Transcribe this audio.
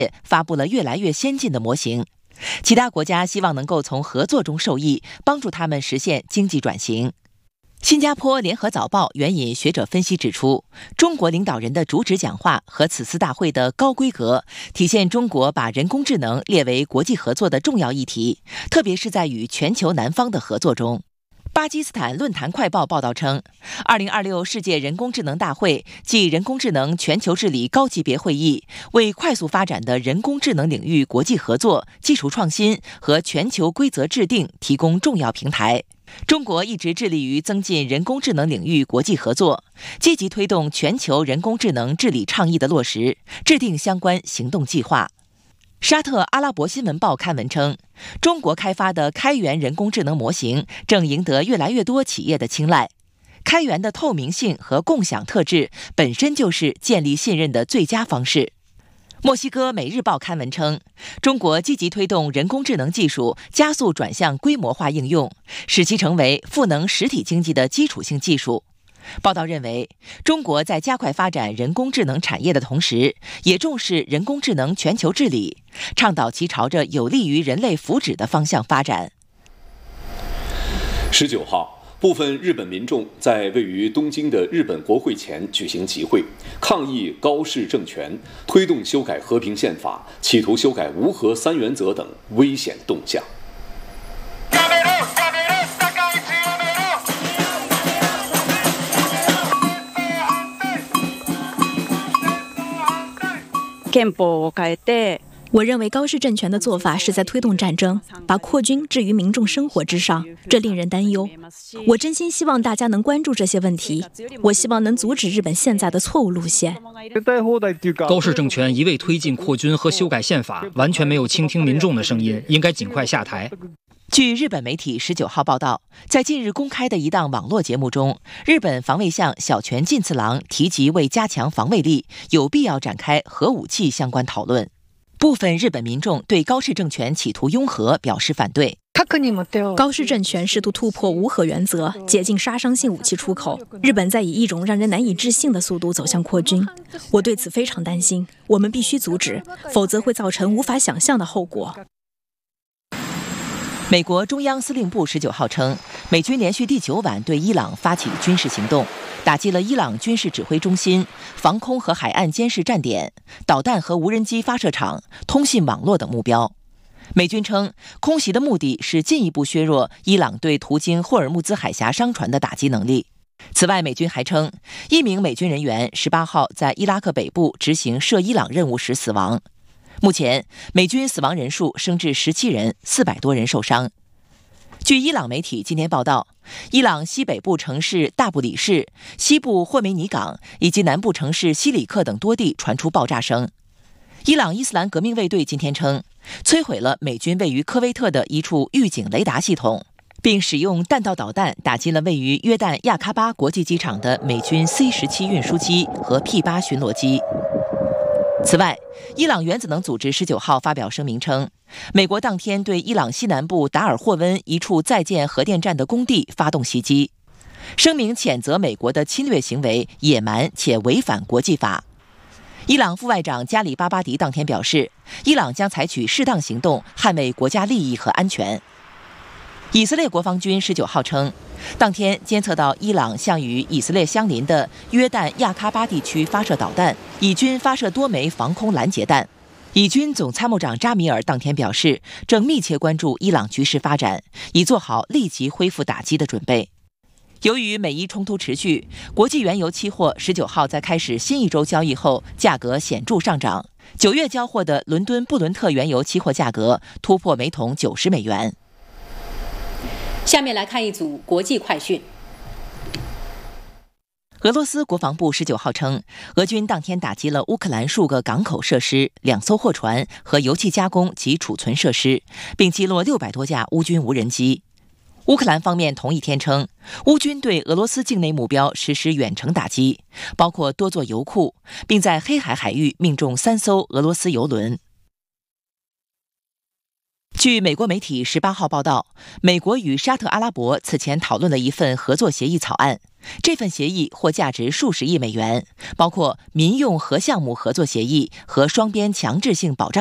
发布了越来越先进的模型。其他国家希望能够从合作中受益，帮助他们实现经济转型。新加坡联合早报援引学者分析指出，中国领导人的主旨讲话和此次大会的高规格，体现中国把人工智能列为国际合作的重要议题，特别是在与全球南方的合作中。巴基斯坦论坛快报报道称，2026世界人工智能大会暨人工智能全球治理高级别会议，为快速发展的人工智能领域国际合作、技术创新和全球规则制定提供重要平台。中国一直致力于增进人工智能领域国际合作，积极推动全球人工智能治理倡议的落实，制定相关行动计划。沙特阿拉伯新闻报刊文称，中国开发的开源人工智能模型正赢得越来越多企业的青睐。开源的透明性和共享特质本身就是建立信任的最佳方式。墨西哥每日报刊文称，中国积极推动人工智能技术加速转向规模化应用，使其成为赋能实体经济的基础性技术。报道认为，中国在加快发展人工智能产业的同时，也重视人工智能全球治理，倡导其朝着有利于人类福祉的方向发展。 19号。部分日本民众在位于东京的日本国会前举行集会，抗议高市政权推动修改和平宪法，企图修改无核三原则等危险动向。 我认为高市政权的做法是在推动战争，把扩军置于民众生活之上，这令人担忧。我真心希望大家能关注这些问题，我希望能阻止日本现在的错误路线。 高市政权一味推进扩军和修改宪法，完全没有倾听民众的声音，应该尽快下台。 据日本媒体19号报道，在近日公开的一档网络节目中，日本防卫相小泉进次郎提及为加强防卫力，有必要展开核武器相关讨论。部分日本民众对高市政权企图拥核表示反对。 高市政权试图突破无核原则，解禁杀伤性武器出口。日本在以一种让人难以置信的速度走向扩军，我对此非常担心。我们必须阻止，否则会造成无法想象的后果。 美国中央司令部19号称，美军连续第9晚对伊朗发起军事行动，打击了伊朗军事指挥中心、防空和海岸监视站点、导弹和无人机发射场、通信网络等目标。美军称，空袭的目的是进一步削弱伊朗对途经霍尔木兹海峡商船的打击能力。此外，美军还称，一名美军人员18号在伊拉克北部执行涉伊朗任务时死亡。目前，美军死亡人数升至17人，400多人受伤。据伊朗媒体今天报道，伊朗西北部城市大布里市、西部霍梅尼港以及南部城市西里克等多地传出爆炸声。伊朗伊斯兰革命卫队今天称，摧毁了美军位于科威特的一处预警雷达系统，并使用弹道导弹打击了位于约旦亚喀巴国际机场的美军 C-17 运输机和 P-8 巡逻机。此外，伊朗原子能组织19号发表声明称，美国当天对伊朗西南部达尔霍温一处在建核电站的工地发动袭击。声明谴责美国的侵略行为野蛮且违反国际法。伊朗副外长加里巴巴迪当天表示，伊朗将采取适当行动捍卫国家利益和安全。以色列国防军19号称，当天监测到伊朗向与以色列相邻的约旦亚喀巴地区发射导弹，以军发射多枚防空拦截弹。以军总参谋长扎米尔当天表示，正密切关注伊朗局势发展，以做好立即恢复打击的准备。由于美伊冲突持续，国际原油期货19号在开始新一周交易后，价格显著上涨。9月交货的伦敦布伦特原油期货价格突破每桶90美元。 下面来看一组国际快讯。 俄罗斯国防部19号称，俄军当天打击了乌克兰数个港口设施、2艘货船和油气加工及储存设施，并击落600多架乌军无人机。乌克兰方面同一天称，乌军对俄罗斯境内目标实施远程打击，包括多座油库，并在黑海海域命中3艘俄罗斯油轮。据美国媒体18号报道，美国与沙特阿拉伯此前讨论了一份合作协议草案， 这份协议或价值数十亿美元，包括民用核项目合作协议和双边强制性保障